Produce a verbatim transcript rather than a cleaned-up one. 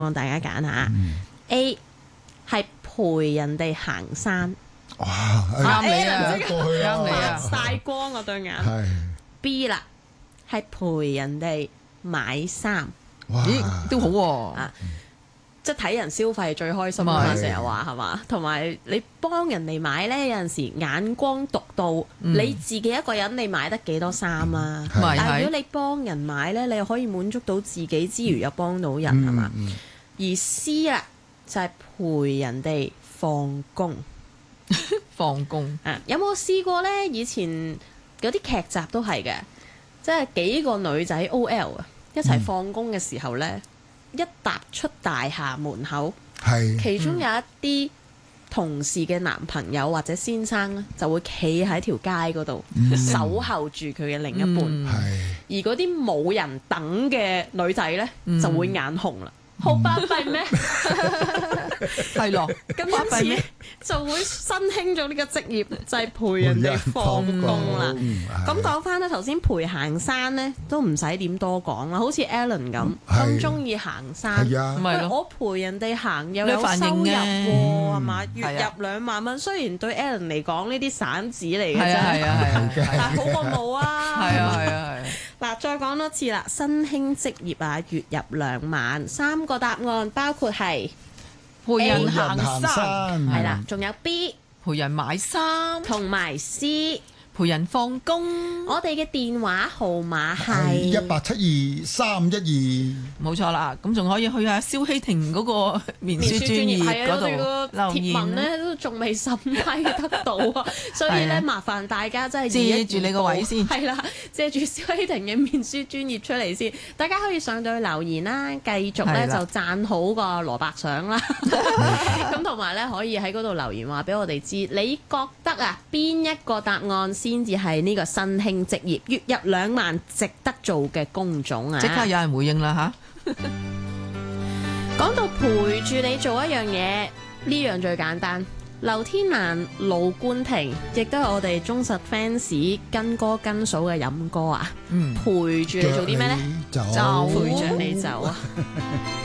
望大家揀下。嗯、A 係陪人哋行山， 哇啱你啊，過去啱你啊， 曬光我對眼。 係 B 啦，係陪人哋買衫， 咦都好喎啊！ 即係睇人消費最開心啊！成日話係嘛，同埋你幫人哋買呢，有陣時眼光獨到，嗯、你自己一個人你買得幾多衫啊？嗯、但係如果你幫人買呢，你又可以滿足到自己之餘又幫到人係嘛？嗯嗯、而 C 啊就係、是、陪人哋放工， 放工啊！有冇試過呢？以前嗰啲劇集都係嘅，即係幾個女仔 O L 啊一齊放工嘅時候呢。嗯一踏出大廈門口， 係其中有一啲同事嘅男朋友或者先生咧，就會企喺條街嗰度、嗯、守候住佢嘅另一半。嗯、而嗰啲冇人等嘅女仔呢，嗯、就會眼紅啦。好巴閉咩？ 係咯， 咁因此就會新興咗呢個職業，就係、是、陪人哋放工啦。咁講翻咧，頭先陪行山咧，都唔使點多講啦。好似 Alan 咁咁中意行山， 係我陪人哋行又有收入喎，係嘛？月入兩萬蚊，雖然對 Alan 嚟講呢啲散紙嚟嘅啫， 係啊係啊， 但係好過冇啊！ 係啊係啊係。 嗱，再講多次啦，新興職業啊，月入兩萬，三個答案包括係陪人行山， 係啦，仲有 B 陪人買衫， 同埋 C 陪人放工。 我哋嘅電話號碼係一八七二三一二， 冇錯啦。咁仲可以去下蕭希婷嗰個面書專頁嗰度留言。 貼文咧都仲未審批得到啊，所以咧麻煩大家真係借住你個位先， 係啦，借住蕭希婷嘅面書專頁出嚟先。大家可以上到去留言啦，繼續咧就讚好個羅伯相啦。咁同埋咧可以喺嗰度留言話俾我哋知，你覺得啊邊一個答案先至係呢個新興職業月入兩萬值得做嘅工種啊！ 即刻有人回應啦吓！ 講到陪住你做一樣嘢，呢樣最簡單。劉天蘭、盧冠廷亦都係我哋忠實 fans 跟歌跟數嘅飲歌啊！嗯、陪住你做啲咩呢？ 就陪着你走啊！